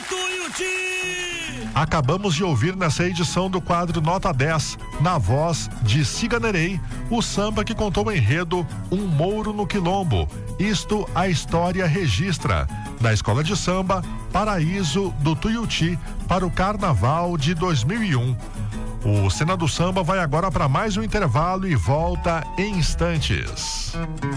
Tuiuti! Acabamos de ouvir nessa edição do quadro Nota 10, na voz de Ciganerei, o samba que contou o enredo Um Mouro no Quilombo. Isto a história registra, da Escola de Samba Paraíso do Tuiuti, para o Carnaval de 2001. O Cena do Samba vai agora para mais um intervalo e volta em instantes.